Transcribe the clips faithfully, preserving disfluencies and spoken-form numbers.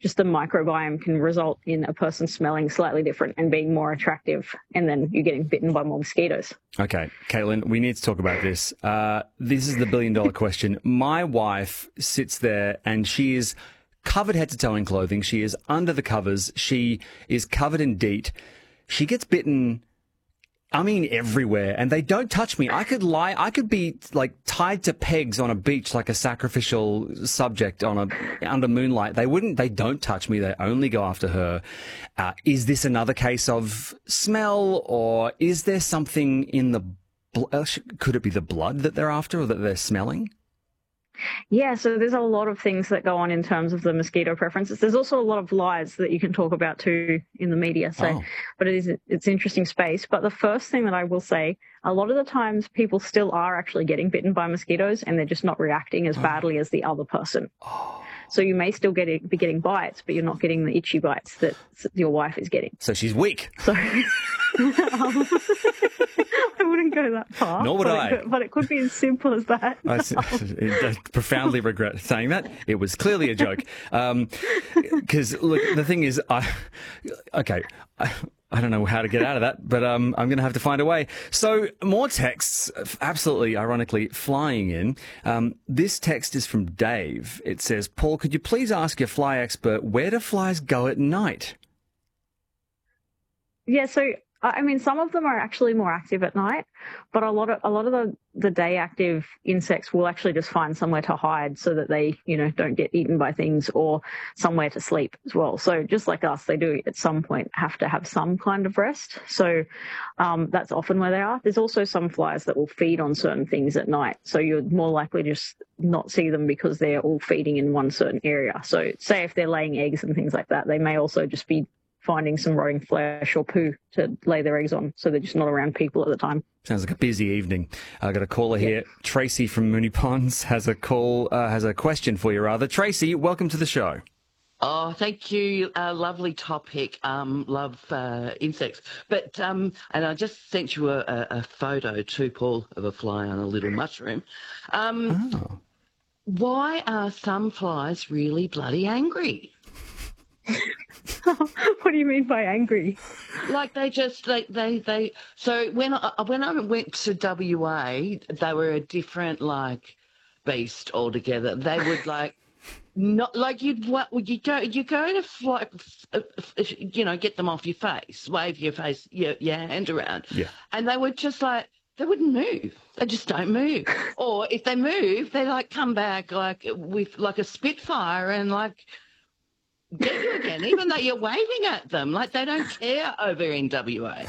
just the microbiome can result in a person smelling slightly different and being more attractive, and then you're getting bitten by more mosquitoes. Okay, Caitlin, we need to talk about this. Uh, this is the billion-dollar question. My wife sits there and she is covered head to toe in clothing. She is under the covers. She is covered in DEET. She gets bitten, I mean, everywhere, and they don't touch me. I could lie, I could be like tied to pegs on a beach like a sacrificial subject on a under moonlight. They wouldn't, they don't touch me. They only go after her. Uh, is this another case of smell, or is there something in the, bl- could it be the blood that they're after or that they're smelling? Yeah, so there's a lot of things that go on in terms of the mosquito preferences. There's also a lot of lies that you can talk about too in the media. So, oh. But it is it's interesting space. But the first thing that I will say, a lot of the times people still are actually getting bitten by mosquitoes, and they're just not reacting as badly as the other person. Oh. So you may still get it, be getting bites, but you're not getting the itchy bites that your wife is getting. So she's weak. So um, I wouldn't go that far. Nor would but I. It could, but it could be as simple as that. I, I profoundly regret saying that. It was clearly a joke. Because, um, look, the thing is, I, okay, I, I don't know how to get out of that, but um, I'm going to have to find a way. So more texts, absolutely ironically, flying in. Um, this text is from Dave. It says, Paul, could you please ask your fly expert, where do flies go at night? Yeah, so I mean, some of them are actually more active at night, but a lot of a lot of the, the day active insects will actually just find somewhere to hide so that they, you know, don't get eaten by things, or somewhere to sleep as well. So just like us, they do at some point have to have some kind of rest. So um, that's often where they are. There's also some flies that will feed on certain things at night. So you're more likely to just not see them because they're all feeding in one certain area. So say if they're laying eggs and things like that, they may also just be finding some rotting flesh or poo to lay their eggs on, so they're just not around people at the time. Sounds like a busy evening. I got a caller here. Yeah. Tracy from Moonee Ponds has a call, uh, has a question for you, rather. Tracy, welcome to the show. Oh, thank you. Uh, lovely topic. Um, love uh, insects. But um, and I just sent you a, a, a photo too, Paul, of a fly on a little mushroom. Um, oh. Why are some flies really bloody angry? What do you mean by angry? Like they just like they they. So when I when I went to W A, they were a different like beast altogether. They would like not like you'd what you go you go to like you know get them off your face, wave your face your your hand around, yeah, and they would just like. They wouldn't move. They just don't move. Or if they move, they like come back like with like a Spitfire and like get you again, even though you're waving at them. Like they don't care over in W A.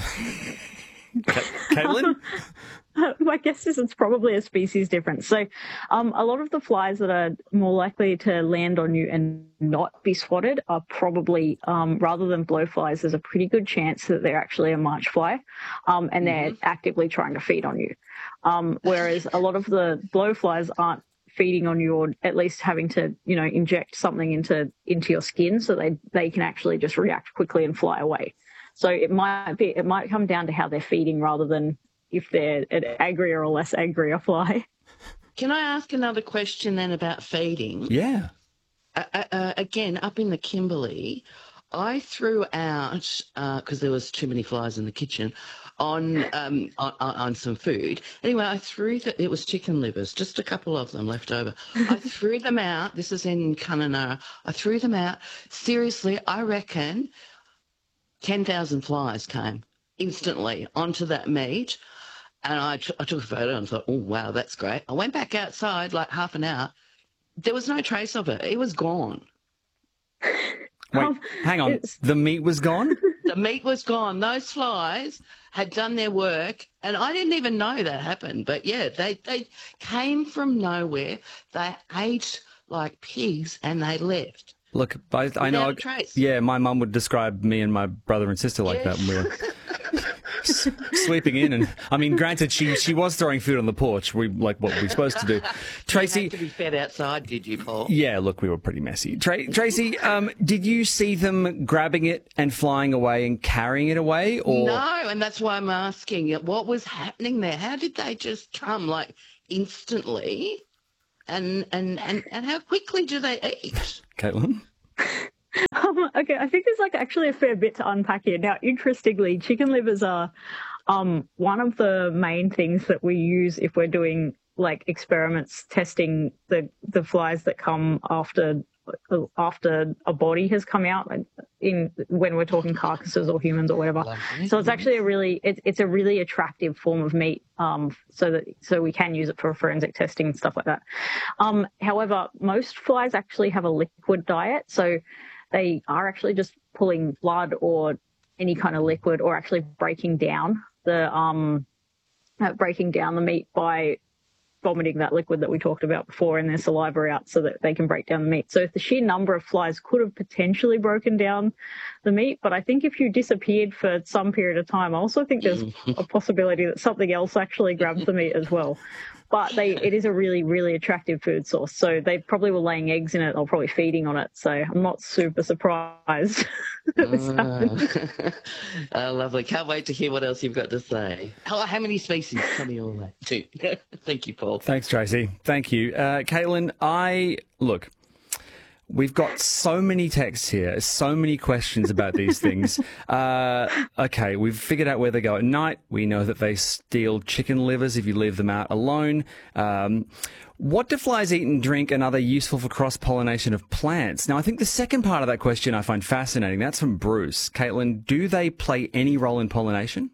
Caitlin? My guess is it's probably a species difference. So um, a lot of the flies that are more likely to land on you and not be swatted are probably, um, rather than blowflies, there's a pretty good chance that they're actually a march fly, um, and they're mm-hmm. actively trying to feed on you. Um, whereas a lot of the blowflies aren't feeding on you, or at least having to, you know, inject something into into your skin so they, they can actually just react quickly and fly away. So it might be it might come down to how they're feeding rather than if they're an angrier or less angry a fly. Can I ask another question then about feeding? Yeah. Uh, uh, again, up in the Kimberley, I threw out, because uh, there was too many flies in the kitchen, on, um, on on some food. Anyway, I threw the, it was chicken livers, just a couple of them left over. I threw them out. This is in Kununurra. I threw them out. Seriously, I reckon ten thousand flies came instantly onto that meat. And I, t- I took a photo and thought, oh, wow, that's great. I went back outside like half an hour. There was no trace of it. It was gone. Wait, um, hang on. It's... The meat was gone? The meat was gone. Those flies had done their work, and I didn't even know that happened. But, yeah, they, they came from nowhere. They ate like pigs, and they left. Look, I, I know. A trace. Yeah, my mum would describe me and my brother and sister like yeah. that when we were sweeping in. And I mean, granted, she she was throwing food on the porch. We like what we're supposed to do. Tracy, you had to be fed outside, did you, Paul? Yeah. Look, we were pretty messy. Tra- Tracy, um, did you see them grabbing it and flying away and carrying it away? Or no, and that's why I'm asking you, what was happening there? How did they just come like instantly? And and and and how quickly do they eat? Caitlin? Okay, I think there's like actually a fair bit to unpack here. Now, interestingly, chicken livers are um, one of the main things that we use if we're doing like experiments testing the the flies that come after after a body has come out in when we're talking carcasses or humans or whatever. Lovely. So it's actually a really it's it's a really attractive form of meat. Um, so that so we can use it for forensic testing and stuff like that. Um, however, most flies actually have a liquid diet, so they are actually just pulling blood or any kind of liquid, or actually breaking down the um uh, breaking down the meat by vomiting that liquid that we talked about before in their saliva out so that they can break down the meat. So the sheer number of flies could have potentially broken down the meat, but I think if you disappeared for some period of time, I also think there's a possibility that something else actually grabs the meat as well. But they, it is a really, really attractive food source. So they probably were laying eggs in it or probably feeding on it. So I'm not super surprised. Ah. Oh, lovely. Can't wait to hear what else you've got to say. How, how many species? Tell me all that too. Thank you, Paul. Thanks, Tracy. Thank you. Uh, Caitlin, I, look, we've got so many texts here, so many questions about these things. Uh, okay, we've figured out where they go at night. We know that they steal chicken livers if you leave them out alone. Um, what do flies eat and drink, and are they useful for cross-pollination of plants? Now, I think the second part of that question I find fascinating. That's from Bruce. Caitlin, do they play any role in pollination?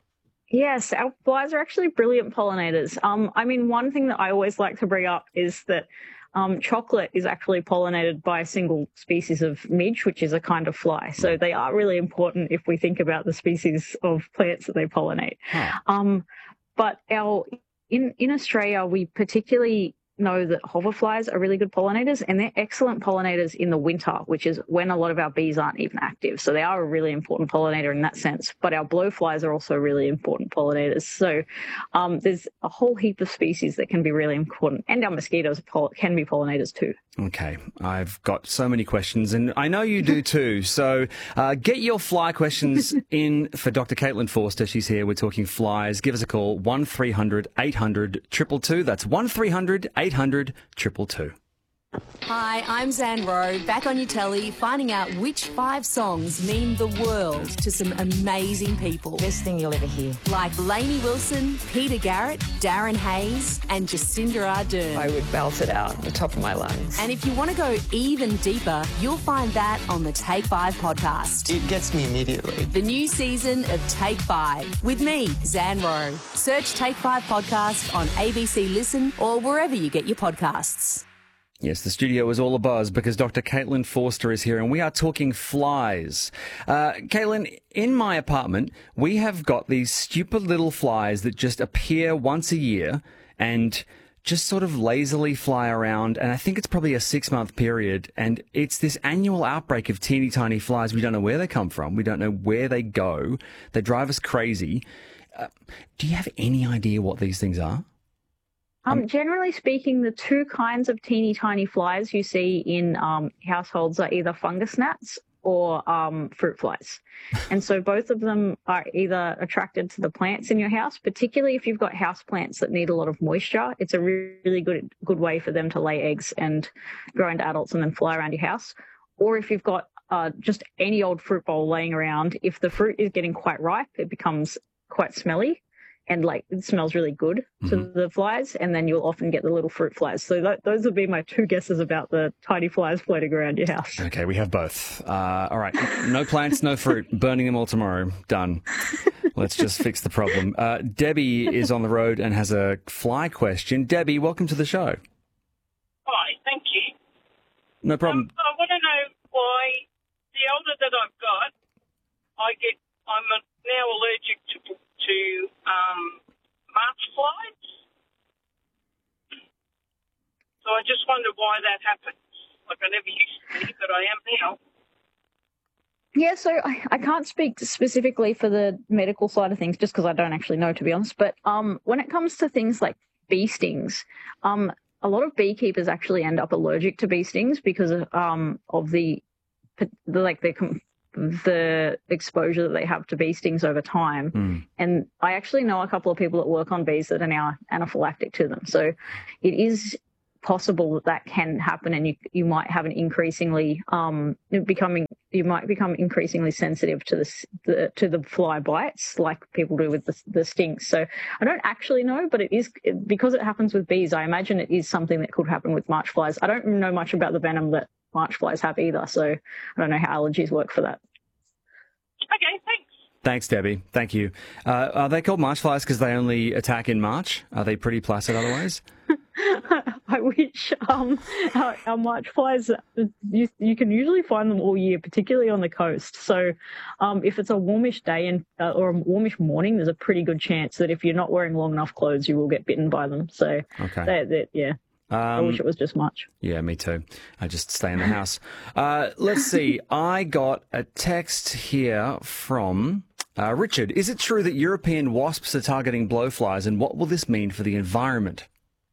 Yes, our flies are actually brilliant pollinators. Um, I mean, one thing that I always like to bring up is that um, chocolate is actually pollinated by a single species of midge, which is a kind of fly. So they are really important if we think about the species of plants that they pollinate. Huh. Um, but our in, in Australia, we particularly know that hoverflies are really good pollinators, and they're excellent pollinators in the winter, which is when a lot of our bees aren't even active. So they are a really important pollinator in that sense. But our blowflies are also really important pollinators. So um, there's a whole heap of species that can be really important, and our mosquitoes can be pollinators too. Okay, I've got so many questions, and I know you do too. So uh, get your fly questions in for Doctor Caitlin Forster. She's here. We're talking flies. Give us a call, one three hundred eight hundred two two two. That's one three hundred eight hundred two two two. Hi, I'm Zan Rowe, back on your telly, finding out which five songs mean the world to some amazing people. Best thing you'll ever hear. Like Lainey Wilson, Peter Garrett, Darren Hayes, and Jacinda Ardern. I would belt it out at the top of my lungs. And if you want to go even deeper, you'll find that on the Take Five podcast. It gets me immediately. The new season of Take Five with me, Zan Rowe. Search Take Five podcast on A B C Listen or wherever you get your podcasts. Yes, the studio is all abuzz because Doctor Caitlin Forster is here and we are talking flies. Uh, Caitlin, in my apartment, we have got these stupid little flies that just appear once a year and just sort of lazily fly around. And I think it's probably a six-month period. And it's this annual outbreak of teeny tiny flies. We don't know where they come from. We don't know where they go. They drive us crazy. Uh, do you have any idea what these things are? Um, generally speaking, the two kinds of teeny tiny flies you see in um, households are either fungus gnats or um, fruit flies. And so both of them are either attracted to the plants in your house, particularly if you've got house plants that need a lot of moisture. It's a really good good way for them to lay eggs and grow into adults and then fly around your house. Or if you've got uh, just any old fruit bowl laying around, if the fruit is getting quite ripe, it becomes quite smelly. And like it smells really good to mm-hmm. the flies, and then you'll often get the little fruit flies. So th- those would be my two guesses about the tiny flies floating around your house. Okay, we have both. Uh, all right, no plants, no fruit. Burning them all tomorrow. Done. Let's just fix the problem. Uh, Debbie is on the road and has a fly question. Debbie, welcome to the show. Hi, thank you. No problem. Um, I want to know why the older that I've got, I get I'm now allergic to. to um, March flies. So I just wonder why that happens. Like I never used to be, but I am now. Yeah, so I, I can't speak specifically for the medical side of things just because I don't actually know, to be honest. But um, when it comes to things like bee stings, um, a lot of beekeepers actually end up allergic to bee stings because of, um, of the, the like the the exposure that they have to bee stings over time. Mm. And I actually know a couple of people that work on bees that are now anaphylactic to them. So it is possible that that can happen, and you you might have an increasingly um becoming you might become increasingly sensitive to this the to the fly bites like people do with the, the stinks. So I don't actually know, but it is because it happens with bees. I imagine it is something that could happen with march flies. I don't know much about the venom that march flies have either, so I don't know how allergies work for that. Okay, thanks. Thanks, Debbie. Thank you. Uh, are they called march flies because they only attack in March? Are they pretty placid otherwise? I wish. Um, our, our march flies, you, you can usually find them all year, particularly on the coast. So um, if it's a warmish day and uh, or a warmish morning, there's a pretty good chance that if you're not wearing long enough clothes, you will get bitten by them. So, okay. they, they, yeah. Um, I wish it was just March. Yeah, me too. I just stay in the house. Uh, let's see. I got a text here from uh, Richard. Is it true that European wasps are targeting blowflies, and what will this mean for the environment?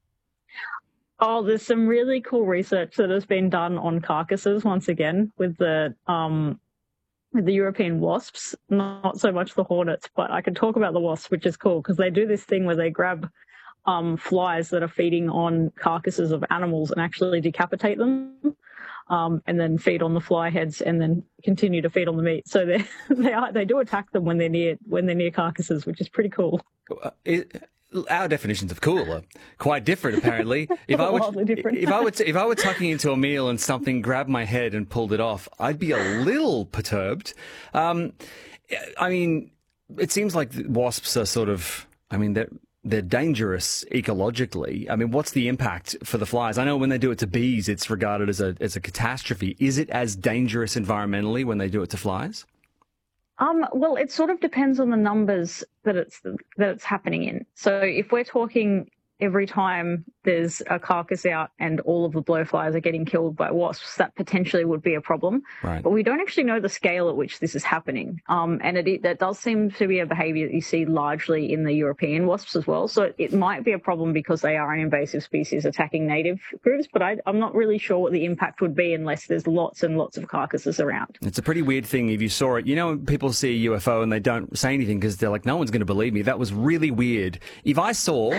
Oh, there's some really cool research that has been done on carcasses once again with the um, with the European wasps, not so much the hornets, but I can talk about the wasps, which is cool because they do this thing where they grab um, flies that are feeding on carcasses of animals and actually decapitate them, um, and then feed on the fly heads and then continue to feed on the meat. So they they are they do attack them when they're near when they're near carcasses, which is pretty cool. Uh, it- Our definitions of cool are quite different, apparently. If I were, different. if I were, if I were tucking into a meal and something grabbed my head and pulled it off, I'd be a little perturbed. Um, I mean, it seems like wasps are sort of. I mean, they're they're dangerous ecologically. I mean, what's the impact for the flies? I know when they do it to bees, it's regarded as a as a catastrophe. Is it as dangerous environmentally when they do it to flies? Um, well, it sort of depends on the numbers that it's that it's happening in. So if we're talking every time there's a carcass out and all of the blowflies are getting killed by wasps, that potentially would be a problem. Right. But we don't actually know the scale at which this is happening. Um, and it, that does seem to be a behaviour that you see largely in the European wasps as well. So it might be a problem because they are an invasive species attacking native groups, but I, I'm not really sure what the impact would be unless there's lots and lots of carcasses around. It's a pretty weird thing if you saw it. You know, when people see a U F O and they don't say anything because they're like, no one's going to believe me. That was really weird. If I saw...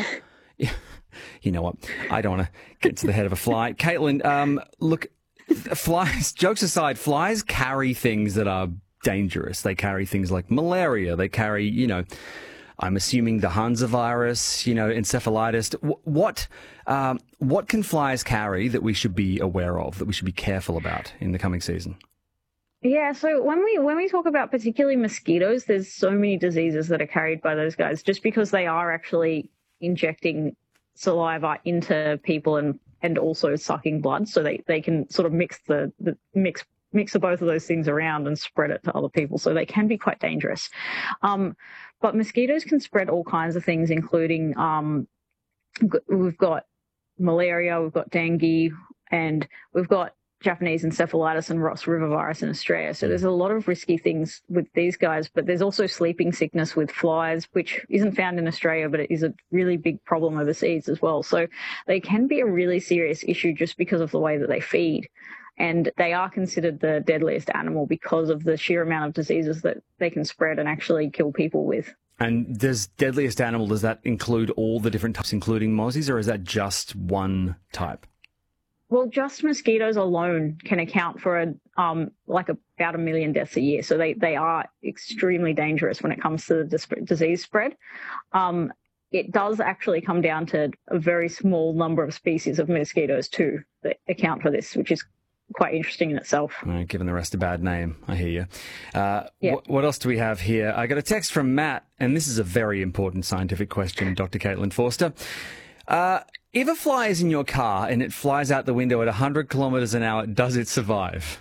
You know what? I don't want to get to the head of a fly. Caitlin, um, look, flies, jokes aside, flies carry things that are dangerous. They carry things like malaria. They carry, you know, I'm assuming the Hansa virus, you know, encephalitis. What, um, what can flies carry that we should be aware of, that we should be careful about in the coming season? Yeah, so when we when we talk about particularly mosquitoes, there's so many diseases that are carried by those guys just because they are actually injecting saliva into people and, and also sucking blood, so they, they can sort of mix the, the mix mix the both of those things around and spread it to other people. So they can be quite dangerous. Um, but mosquitoes can spread all kinds of things, including um, we've got malaria, we've got dengue, and we've got Japanese encephalitis and Ross River virus in Australia. So there's a lot of risky things with these guys, but there's also sleeping sickness with flies, which isn't found in Australia, but it is a really big problem overseas as well. So they can be a really serious issue just because of the way that they feed. And they are considered the deadliest animal because of the sheer amount of diseases that they can spread and actually kill people with. And does deadliest animal, does that include all the different types, including mozzies, or is that just one type? Well, just mosquitoes alone can account for a, um, like a, about a million deaths a year. So they, they are extremely dangerous when it comes to the dis- disease spread. Um, it does actually come down to a very small number of species of mosquitoes too that account for this, which is quite interesting in itself. Uh, given the rest a bad name, I hear you. Uh, yeah. wh- what else do we have here? I got a text from Matt, and this is a very important scientific question, Doctor Caitlin Forster. Uh, if a fly is in your car and it flies out the window at one hundred kilometres an hour, does it survive?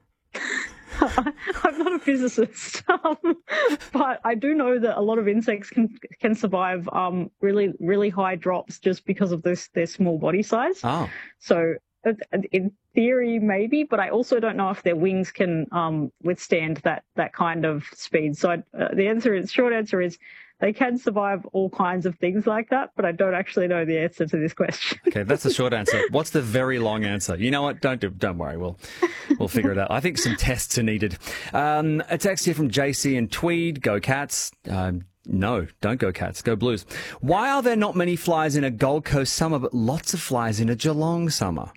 I'm not a physicist, um, but I do know that a lot of insects can can survive um, really, really high drops just because of this, their small body size. Oh. So in theory, maybe, but I also don't know if their wings can um, withstand that, that kind of speed. So I, uh, the answer is, short answer is, they can survive all kinds of things like that, but I don't actually know the answer to this question. Okay, that's the short answer. What's the very long answer? You know what? Don't do, don't worry. We'll we'll figure it out. I think some tests are needed. Um, a text here from J C and Tweed. Go Cats. Um, No, don't go Cats. Go Blues. Why are there not many flies in a Gold Coast summer, but lots of flies in a Geelong summer?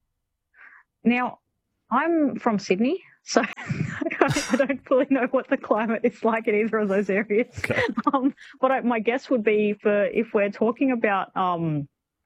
Now, I'm from Sydney, so I don't fully know what the climate is like in either of those areas. Okay. Um, but I, my guess would be for if we're talking about um,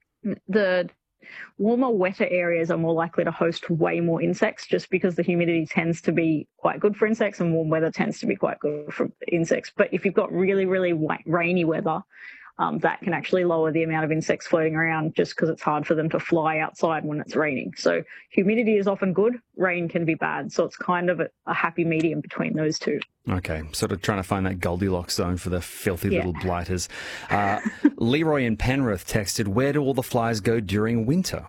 the warmer, wetter areas are more likely to host way more insects just because the humidity tends to be quite good for insects and warm weather tends to be quite good for insects. But if you've got really, really rainy weather, um, that can actually lower the amount of insects floating around just because it's hard for them to fly outside when it's raining. So humidity is often good, rain can be bad. So it's kind of a, a happy medium between those two. Okay, sort of trying to find that Goldilocks zone for the filthy Yeah. little blighters. Uh, Leroy in Penrith texted, where do all the flies go during winter?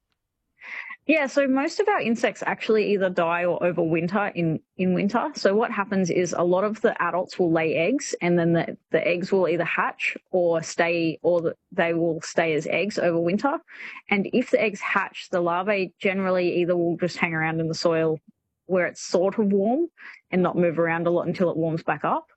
Yeah, so most of our insects actually either die or overwinter in, in winter. So what happens is a lot of the adults will lay eggs and then the, the eggs will either hatch or stay, or the, they will stay as eggs over winter. And if the eggs hatch, the larvae generally either will just hang around in the soil where it's sort of warm and not move around a lot until it warms back up,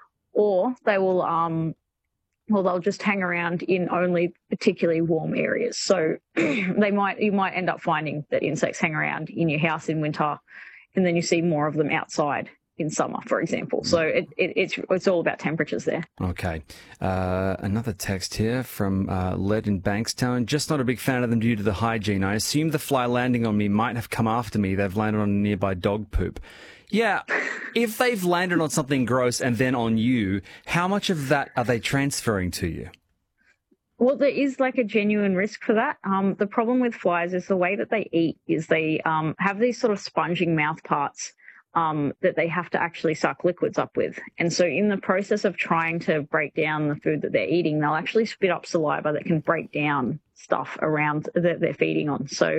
or they will um well they'll just hang around in only particularly warm areas. So they might you might end up finding that insects hang around in your house in winter and then you see more of them outside in summer, for example. So it, it, it's it's all about temperatures there. Okay. Uh, another text here from uh, Led in Bankstown. Just not a big fan of them due to the hygiene. I assume the fly landing on me might have come after me. They've landed on nearby dog poop. Yeah, if they've landed on something gross and then on you, how much of that are they transferring to you? Well, there is like a genuine risk for that. Um, the problem with flies is the way that they eat is they um, have these sort of sponging mouth parts um, that they have to actually suck liquids up with. And so in the process of trying to break down the food that they're eating, they'll actually spit up saliva that can break down stuff around that they're feeding on. So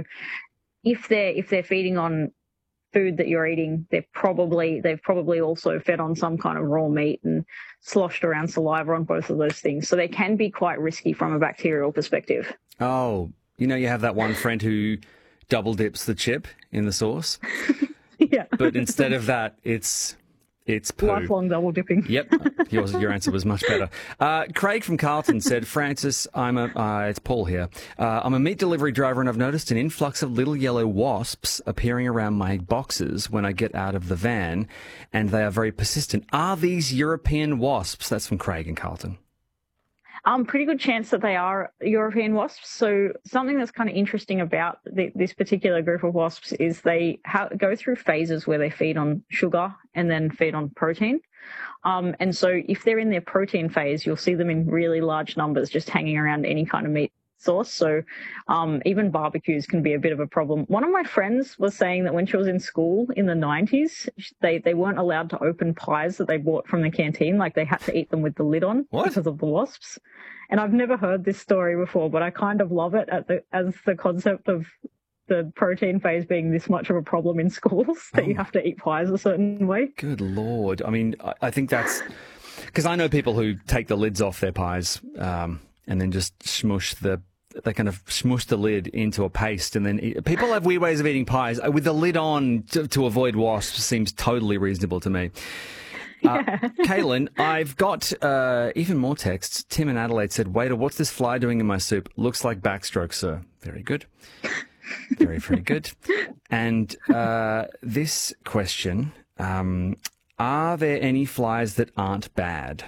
if they're if they're feeding on food that you're eating, they're probably they've probably also fed on some kind of raw meat and sloshed around saliva on both of those things. So they can be quite risky from a bacterial perspective. Oh, you know, you have that one friend who double dips the chip in the sauce, Yeah. but instead of that, it's it's poo. Lifelong double dipping. Yep, yours, your answer was much better. Uh, Craig from Carlton said, Francis, I'm a, uh, it's Paul here. Uh, I'm a meat delivery driver and I've noticed an influx of little yellow wasps appearing around my boxes when I get out of the van, and they are very persistent. Are these European wasps? That's from Craig in Carlton. Um, pretty good chance that they are European wasps. So something that's kind of interesting about the, this particular group of wasps is they ha- go through phases where they feed on sugar and then feed on protein. Um, and so if they're in their protein phase, you'll see them in really large numbers just hanging around any kind of meat source. So um, even barbecues can be a bit of a problem. One of my friends was saying that when she was in school in the nineties, they, they weren't allowed to open pies that they bought from the canteen. Like they had to eat them with the lid on What? because of the wasps. And I've never heard this story before, but I kind of love it at the, as the concept of the protein phase being this much of a problem in schools that Oh. you have to eat pies a certain way. Good Lord. I mean, I, I think that's because I know people who take the lids off their pies um, and then just smush the they kind of smush the lid into a paste and then eat. People have weird ways of eating pies with the lid on to, to avoid wasps. Seems totally reasonable to me. Uh, Caitlin, I've got uh, even more texts. Tim in Adelaide said, waiter, what's this fly doing in my soup? Looks like backstroke, sir. Very good. Very, very good. And uh, this question, um, are there any flies that aren't bad?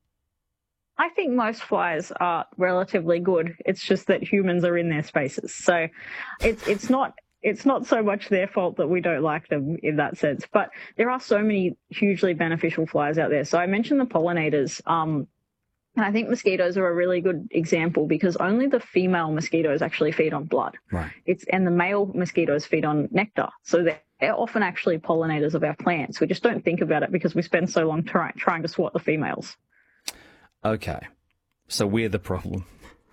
I think most flies are relatively good. It's just that humans are in their spaces. So it's it's not it's not so much their fault that we don't like them in that sense. But there are so many hugely beneficial flies out there. So I mentioned the pollinators. Um, and I think mosquitoes are a really good example because only the female mosquitoes actually feed on blood. Right. It's and the male mosquitoes feed on nectar. So they're, they're often actually pollinators of our plants. We just don't think about it because we spend so long try, trying to swat the females. Okay. So we're the problem.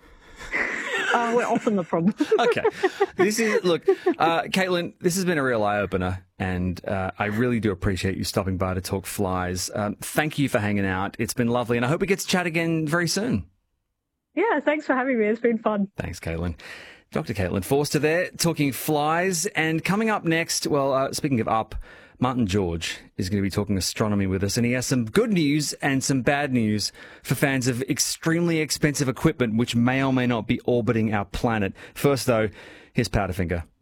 Uh, we're often the problem. Okay. This is, look, uh, Caitlin, this has been a real eye-opener, and uh, I really do appreciate you stopping by to talk flies. Um, thank you for hanging out. It's been lovely, and I hope we get to chat again very soon. Yeah, thanks for having me. It's been fun. Thanks, Caitlin. Doctor Caitlin Forster there, talking flies. And coming up next, well, uh, speaking of up, Martin George is going to be talking astronomy with us, and he has some good news and some bad news for fans of extremely expensive equipment which may or may not be orbiting our planet. First, though, here's Powderfinger.